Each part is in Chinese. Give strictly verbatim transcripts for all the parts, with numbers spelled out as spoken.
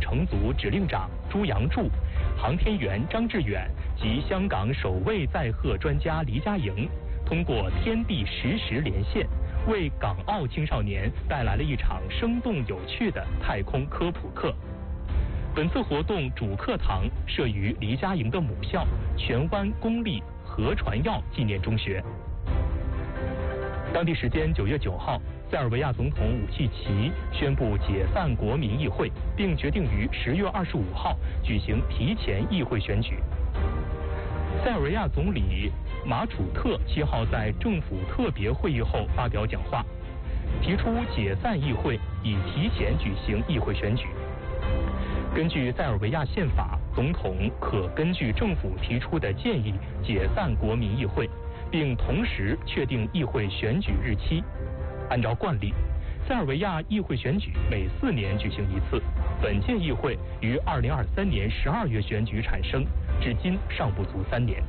乘组指令长朱阳柱、航天员张志远及香港首位载荷专家黎家营，通过天地实时连线，为港澳青少年带来了一场生动有趣的太空科普课。本次活动主课堂设于黎家营的母校荃湾公立何传耀纪念中学。当地时间九月九号，塞尔维亚总统武契奇宣布解散国民议会，并决定于十月二十五号举行提前议会选举。塞尔维亚总理马楚特七号在政府特别会议后发表讲话，提出解散议会，以提前举行议会选举。根据塞尔维亚宪法，总统可根据政府提出的建议解散国民议会，并同时确定议会选举日期。按照惯例，塞尔维亚议会选举每四年举行一次。本届议会于二零二三年十二月选举产生，至今尚不足三年。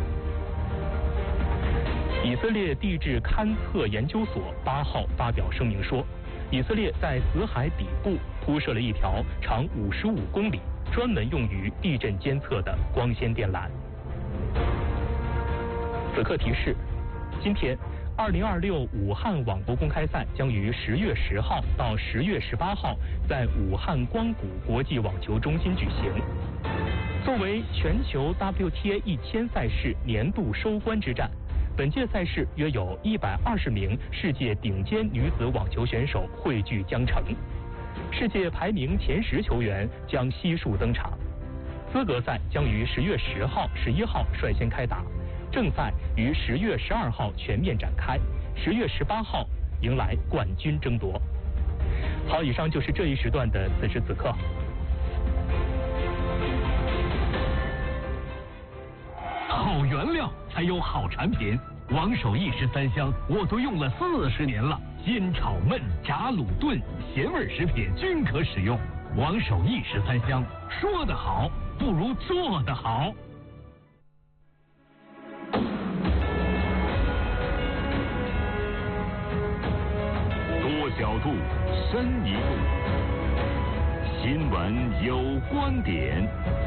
以色列地质勘测研究所八号发表声明说，以色列在死海底部铺设了一条长五十五公里、专门用于地震监测的光纤电缆。此刻提示：今天，二零二六武汉网球公开赛将于十月十号到十月十八号在武汉光谷国际网球中心举行。作为全球 W T A 一千赛事年度收官之战，本届赛事约有一百二十名世界顶尖女子网球选手汇聚江城，世界排名前十球员将悉数登场。资格赛将于十月十号、十一号率先开打。正赛于十月十二号全面展开，十月十八号迎来冠军争夺。好，以上就是这一时段的此时此刻。 好原料才有好产品，王守义十三香我都用了四十年了，煎炒焖炸卤炖咸味食品均可使用。王守义十三香，说得好不如做得好。 多角度，深一步，新闻有观点。